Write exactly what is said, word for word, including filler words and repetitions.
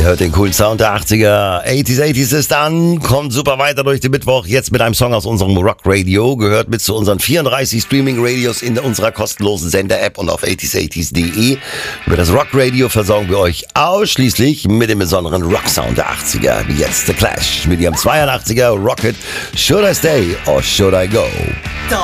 Ihr hört den coolen Sound der achtziger. achtziger, achtziger ist an, kommt super weiter durch den Mittwoch. Jetzt mit einem Song aus unserem Rock Radio. Gehört mit zu unseren vierunddreißig Streaming-Radios in unserer kostenlosen Sender-App und auf achtziger achtziger punkt de. Über das Rock Radio versorgen wir euch ausschließlich mit dem besonderen Rock-Sound der achtziger. Wie jetzt The Clash mit ihrem zweiundachtziger Rocket. Should I Stay or Should I Go?